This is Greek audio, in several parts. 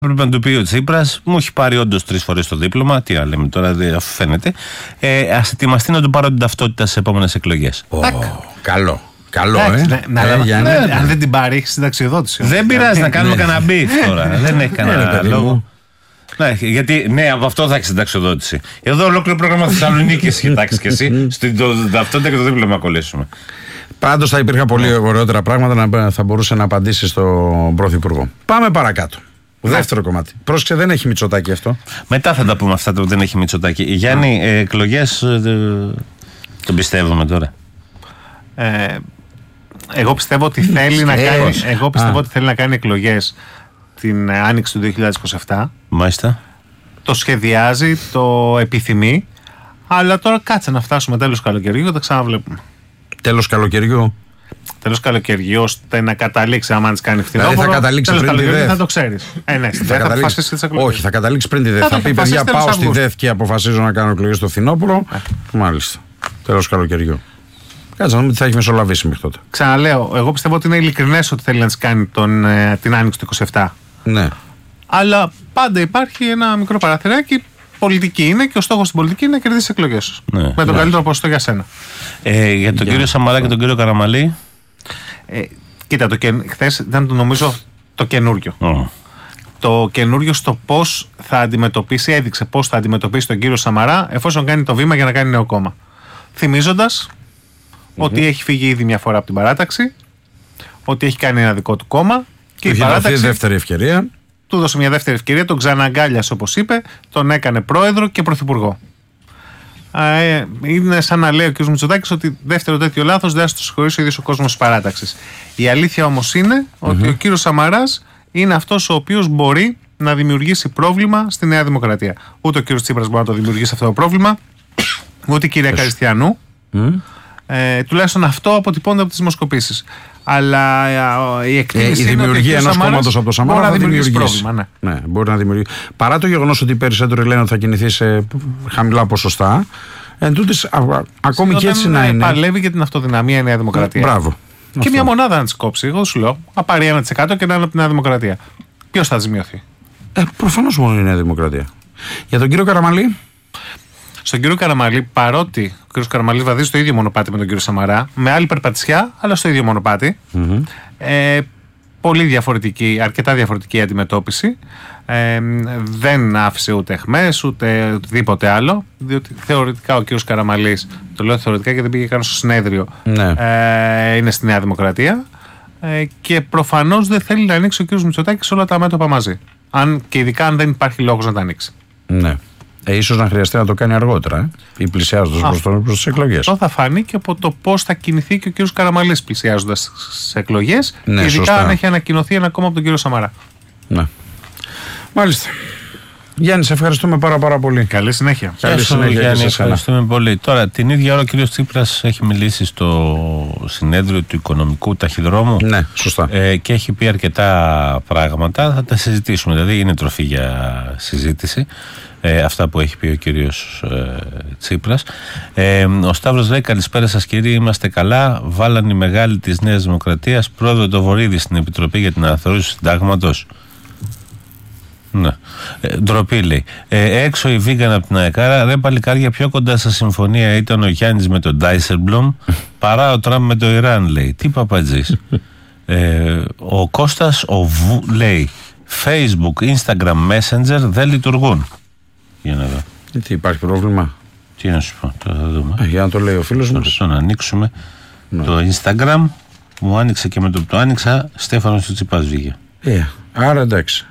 Πρέπει να του πει ο Τσίπρας, μου έχει πάρει όντως 3 φορές το δίπλωμα. Τι άλλο λέμε τώρα, αφού φαίνεται. Ας ετοιμαστεί να του πάρω την ταυτότητα στις επόμενες εκλογές. Καλό. Αν δεν την πάρει, έχει συνταξιοδότηση. Δεν πειράζει να κάνουμε κανένα μπιφ τώρα. Δεν έχει κανένα λόγο. Ναι, γιατί από αυτό θα έχει συνταξιοδότηση. Εδώ ολόκληρο πρόγραμμα Θεσσαλονίκη έχει κοιτάξει κι εσύ. Στην ταυτότητα και το δίπλωμα κολλήσουμε. Πάντως θα υπήρχαν πολύ ωραιότερα πράγματα να θα μπορούσε να απαντήσει στον Πρωθυπουργό. Πάμε παρακάτω. Δεύτερο κομμάτι. Πρόσεξε, δεν έχει Μητσοτάκη αυτό. Μετά θα τα πούμε αυτά που δεν έχει Μητσοτάκη. Γιάννη, εκλογές τον πιστεύουμε τώρα. Εγώ πιστεύω ότι θέλει να κάνει εκλογές την άνοιξη του 2027. Μάλιστα. Το σχεδιάζει, το επιθυμεί. Αλλά τώρα κάτσε να φτάσουμε τέλος καλοκαιριού και τα ξαναβλέπουμε. Τέλος καλοκαιριού. Τέλος καλοκαιριού, ώστε να καταλήξει, άμα τη κάνει φθινόπωρο. Δηλαδή θα καταλήξει πριν τη ΔΕΘ. Θα το ξέρεις. Ναι, θα αποφασίσει τις εκλογές. Όχι, θα καταλήξει πριν τη ΔΕΘ. Θα πει, παιδιά, πάω στη ΔΕΘ και αποφασίζω να κάνω εκλογές στο φθινόπωρο. Μάλιστα. Τέλος καλοκαιριού. Κάτσε να δούμε τι θα έχει μεσολαβήσει μέχρι τότε. Ξαναλέω, εγώ πιστεύω ότι είναι ειλικρινές ότι θέλει να τις κάνει την άνοιξη του 27. Ναι. Αλλά πάντα υπάρχει ένα μικρό παραθυράκι. Πολιτική είναι και ο στόχος στην πολιτική είναι να κερδίσει εκλογές. Ναι, με τον καλύτερο ποσοστό για σένα. Για τον κύριο Σαμαρά και τον κύριο Καραμαλή. Κοίτα, χθες ήταν νομίζω το καινούριο. Το καινούριο στο πώς θα αντιμετωπίσει, έδειξε πώς θα αντιμετωπίσει τον κύριο Σαμαρά εφόσον κάνει το βήμα για να κάνει νέο κόμμα. Θυμίζοντας ότι έχει φύγει ήδη μια φορά από την παράταξη, ότι έχει κάνει ένα δικό του κόμμα και η παράταξη. Δεύτερη ευκαιρία. Του έδωσε μια δεύτερη ευκαιρία, τον ξαναγκάλιασε όπως είπε, τον έκανε πρόεδρο και πρωθυπουργό. Είναι σαν να λέει ο κ. Μητσοτάκης ότι δεύτερο τέτοιο λάθος δεν θα το συγχωρήσει ο ίδιος ο κόσμος της παράταξης. Η αλήθεια όμως είναι ότι ο κ. Σαμαράς είναι αυτός ο οποίος μπορεί να δημιουργήσει πρόβλημα στη Νέα Δημοκρατία. Ούτε ο κ. Τσίπρας μπορεί να το δημιουργήσει αυτό το πρόβλημα, ούτε η κυρία Καριστιανού. Τουλάχιστον αυτό αποτυπώνεται από τις δημοσκοπήσεις. Αλλά η εκτίμηση η δημιουργία ενός κόμματος από το Σαμάρα μπορεί να δημιουργήσει πρόβλημα. Ναι, μπορεί να δημιουργήσει. Παρά το γεγονός ότι οι περισσότεροι λένε ότι θα κινηθεί σε χαμηλά ποσοστά, εντούτοις ακόμη και έτσι να είναι. Παλεύει για την αυτοδυναμία η Νέα Δημοκρατία. Μπράβο. Και μια μονάδα να τη κόψει. Εγώ σου λέω, να πάρει 1% και να είναι από τη Νέα Δημοκρατία. Ποιος θα ζημιωθεί? Προφανώς μόνο η Νέα Δημοκρατία. Για τον κύριο Καραμαλή. Στον κύριο Καραμαλή, παρότι ο κύριος Καραμαλής βαδίζει στο ίδιο μονοπάτι με τον κύριο Σαμαρά, με άλλη περπατησιά, αλλά στο ίδιο μονοπάτι. Πολύ διαφορετική, αρκετά διαφορετική αντιμετώπιση. Δεν άφησε ούτε αιχμές ούτε οτιδήποτε άλλο, διότι θεωρητικά ο κύριος Καραμαλής, το λέω θεωρητικά γιατί δεν πήγε καν στο συνέδριο, είναι στη Νέα Δημοκρατία και προφανώς δεν θέλει να ανοίξει ο κύριος Μητσοτάκης όλα τα μέτωπα μαζί. Και ειδικά αν δεν υπάρχει λόγος να τα ανοίξει. Ναι. Ίσως να χρειαστεί να το κάνει αργότερα ή πλησιάζοντας προς τις εκλογές. Αυτό θα φανεί και από το πώς θα κινηθεί και ο κύριος Καραμαλής πλησιάζοντας στις εκλογές. Ναι, ειδικά σωστά. αν έχει ανακοινωθεί ένα κόμμα από τον κύριο Σαμαρά. Ναι. Μάλιστα. Γιάννη, σε ευχαριστούμε πάρα πολύ. Καλή συνέχεια. Καλή συνέχεια. Γιάννη, ευχαριστούμε πολύ. Τώρα, την ίδια ώρα ο κύριος Τσίπρας έχει μιλήσει στο συνέδριο του Οικονομικού Ταχυδρόμου. Ναι, σωστά. Και έχει πει αρκετά πράγματα. Θα τα συζητήσουμε. Δηλαδή, είναι τροφή για συζήτηση. Αυτά που έχει πει ο κύριος Τσίπρας. Ο Σταύρος λέει: καλησπέρα σας κύριοι, είμαστε καλά. Βάλαν οι μεγάλοι της Νέας Δημοκρατίας πρόεδρο το Βορίδη στην Επιτροπή για την Αναθεώρηση του Συντάγματος. Ναι. Ντροπή λέει. Έξω η Βίγκαν από την ΑΕΚΑΡΑ. Ρε παλικάρια, πιο κοντά στα συμφωνία ήταν ο Γιάννης με τον Ντάισελμπλουμ παρά ο Τραμπ με το Ιράν, λέει. Τι παπατζής. Ο Κώστας λέει: Facebook, Instagram, Messenger δεν λειτουργούν. Για να δω. Τι υπάρχει πρόβλημα? Τι να σου πω, τώρα θα δούμε. Για να το λέει ο φίλος μας. Να ανοίξουμε το Instagram. Μου άνοιξε και με το που το άνοιξα, Στέφανος του Τσιπάς βγήκε. Άρα εντάξει.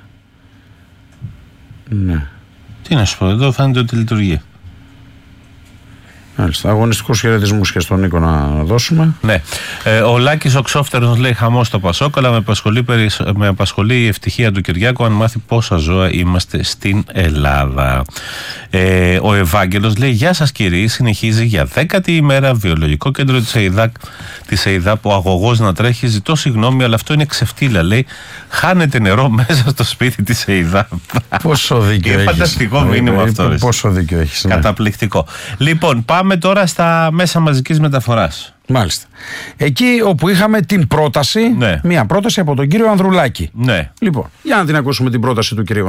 Ναι. Τι να σου πω, εδώ φαίνεται ότι λειτουργεί. Μάλιστα. Αγωνιστικούς χαιρετισμούς και στον Νίκο να δώσουμε. Ναι. Ο Λάκης ο Ξόφτερος λέει: χαμός στο Πασόκ, αλλά με απασχολεί η ευτυχία του Κυριάκου αν μάθει πόσα ζώα είμαστε στην Ελλάδα. Ο Ευάγγελος λέει: γεια σας κύριοι, συνεχίζει για 10η ημέρα βιολογικό κέντρο της ΕΙΔΑΠ ο αγωγός να τρέχει. Ζητώ συγγνώμη, αλλά αυτό είναι ξεφτύλα. Λέει: χάνεται νερό μέσα στο σπίτι της ΕΙΔΑΠ. Πόσο δίκιο έχεις. Φανταστικό μήνυμα αυτό. Πόσο δίκιο έχεις. Καταπληκτικό. Λοιπόν, πάμε Πάμε τώρα στα μέσα μαζικής μεταφοράς. Μάλιστα. Εκεί όπου είχαμε την πρόταση, Ναι. μία πρόταση από τον κύριο Ανδρουλάκη. Ναι. Λοιπόν, για να την ακούσουμε την πρόταση του κυρίου